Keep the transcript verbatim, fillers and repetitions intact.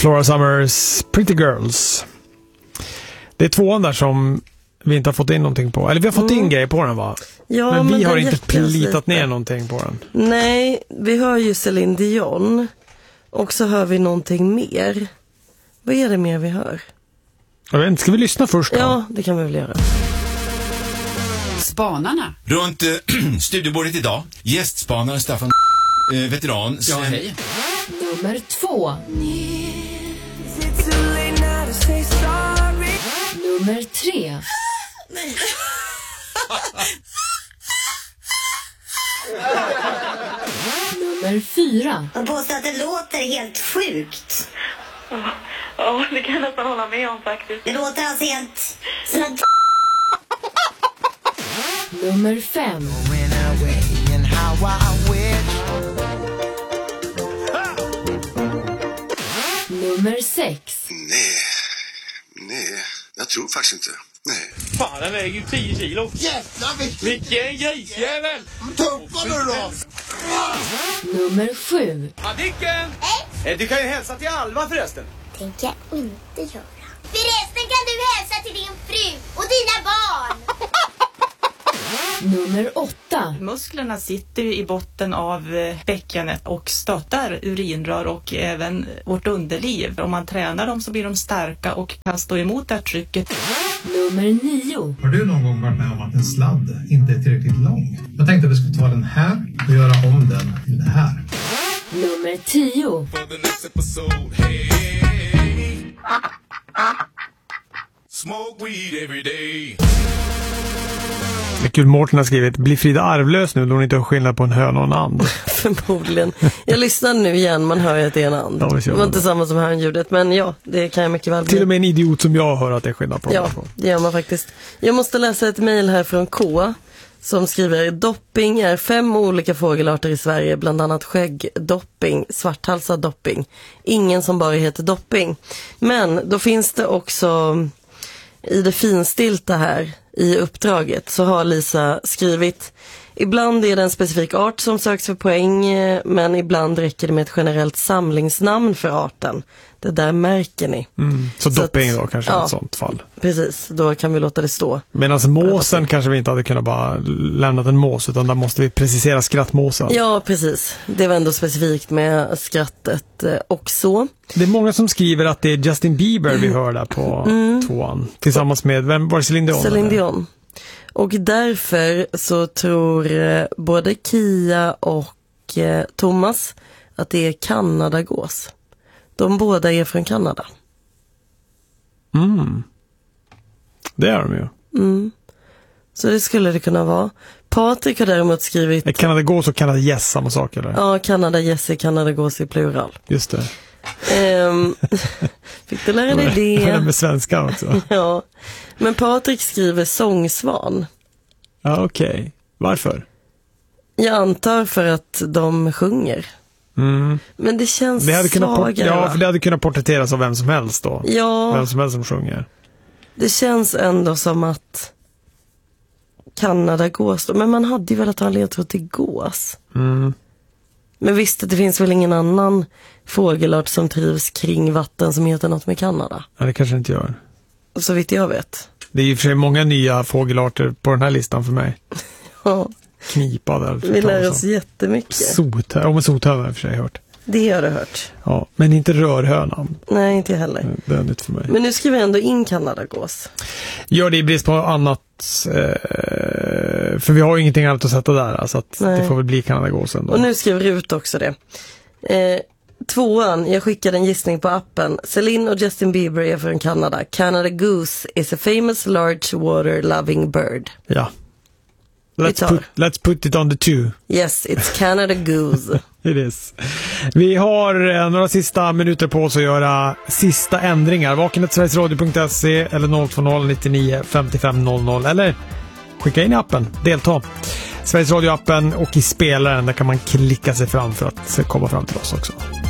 Flora Summers Pretty Girls. Det är tvåan där som vi inte har fått in någonting på. Eller vi har fått mm. in grejer på den, va? Ja, men vi men har inte plitat lite. ner någonting på den. Nej, vi hör ju Celine Dion. Och så hör vi någonting mer. Vad är det mer vi hör? Jag vet inte, ska vi lyssna först då? Ja, det kan vi väl göra. Spanarna. Runt äh, studiebordet idag, gästspanare Staffan, äh, veteran. Ja, hej. Nummer två. Nummer tre. Nummer fyra. Man påstår att det låter helt sjukt. Ja, det kan jag nästan hålla med om faktiskt. Det låter alltså helt som en... Nummer fem. Nummer sex. Nej, nej, jag tror faktiskt inte. Nej. Fan, den väger ju tio kilo. Jävlar, vilken... Vilken grisjävel! Tuppa nu då! Nummer sju. Adicken! Hej! Du kan ju hälsa till Alva förresten. Tänker jag inte göra. Förresten kan du hälsa till din fru och dina barn. Nummer åtta. Musklerna sitter ju i botten av bäckenet och stöttar urinrör och även vårt underliv. Om man tränar dem så blir de starka och kan stå emot det här trycket. Nummer nio. Har du någon gång varit med om att en sladd inte är tillräckligt lång? Jag tänkte att vi skulle ta den här och göra om den till det här. Nummer tio. Smoke weed every day. Det är kul, Mårten har skrivit: blir Frida arvlös nu då hon inte har skillnad på en höna och en and? Förmodligen. Jag lyssnar nu igen, man hör ju att det är en and. Ja, det var inte samma som hörnljudet, men ja, det kan jag mycket väl bli. Till och med en idiot som jag hör att det är skillnad på. Ja, det gör man faktiskt. Jag måste läsa ett mejl här från K som skriver: dopping är fem olika fågelarter i Sverige, bland annat skäggdopping, svarthalsad dopping. Ingen som bara heter dopping. Men då finns det också i det finstilta här i uppdraget så har Lisa skrivit: ibland är det en specifik art som söks för poäng, men ibland räcker det med ett generellt samlingsnamn för arten. Det där märker ni. Mm. Så, så dopping att, då kanske ja, i ett sånt fall. Precis, då kan vi låta det stå. Medan måsen kanske vi inte hade kunnat bara lämna en mås, utan där måste vi precisera skrattmåsen. Ja, precis. Det var ändå specifikt med skrattet också. Det är många som skriver att det är Justin Bieber vi hör där på mm. tvåan. Tillsammans med, vem var det, Celine Dion? Celine Dion. Och därför så tror både Kia och eh, Thomas att det är Kanadagås. De båda är från Kanada. Mm. Det är de ju. Mm. Så det skulle det kunna vara. Patrik har däremot skrivit... Är Kanadagås och Kanadagäss samma sak eller? Ja, Kanadagäss är Kanadagås i plural. Just det. Um, fick du lära dig det? Det är med svenska också. Ja. Men Patrik skriver sångsvan. Ja, okej. Okay. Varför? Jag antar för att de sjunger. Mm. Men det känns det hade kunnat svagare, Ja, för det hade kunnat porträtteras av vem som helst då. Ja. Vem som helst som sjunger. Det känns ändå som att Kanadagås då. Men man hade ju velat ha en ledtråd till gås. Mm. Men visst, det finns väl ingen annan fågelart som trivs kring vatten som heter något med Kanada? Ja, det kanske inte gör. Så vitt jag vet. Det är ju för sig många nya fågelarter på den här listan för mig. Ja. Knipa där. Vi lär oss jättemycket. Sothöna, ja, men sothöna har jag för sig hört. Det har du hört. Ja, men inte rörhönan. Nej, inte heller. Det är nytt för mig. Men nu skriver jag ändå in Kanadagås. Gör det i brist på annat. Eh, för vi har ju ingenting annat att sätta där. Så att det får väl bli Kanadagås ändå. Och nu skriver Rut också det. Eh, tvåan, jag skickade en gissning på appen. Celine och Justin Bieber är från Kanada. Canada Goose is a famous large water loving bird. Ja. Let's put, let's put it on the two. Yes, it's Canada Goose. It is. Vi har eh, några sista minuter på oss att göra sista ändringar. Vakenet sverigesradio punkt se eller noll två noll nittionio femtiofem noll noll eller skicka in i appen. Delta. Sveriges Radio-appen och i spelaren där kan man klicka sig fram för att komma fram till oss också.